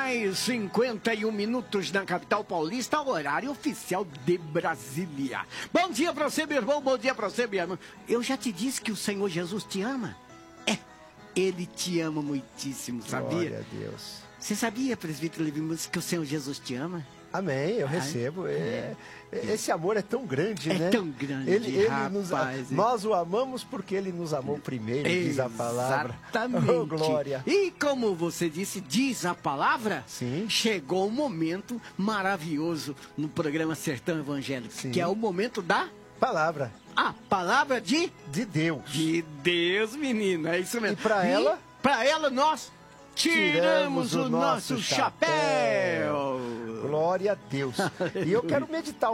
mais 51 minutos na capital paulista, horário oficial de Brasília. Bom dia pra você, meu irmão, bom dia pra você, minha irmã. Eu já te disse que o Senhor Jesus te ama. Ele te ama muitíssimo, sabia? Glória a Deus. Você sabia, presbítero Levimus, que o Senhor Jesus te ama? Amém, eu recebo. Esse amor é tão grande, né? É tão grande, rapaz. Nós o amamos porque ele nos amou primeiro, diz a palavra. Exatamente. Oh, glória. E como você disse, diz a palavra, sim, chegou um momento maravilhoso no programa Sertão Evangélico, sim, que é o momento da palavra. A palavra de Deus. De Deus, menino, é isso mesmo. E para ela? Para ela nós tiramos o nosso chapéu. Glória a Deus. E eu quero meditar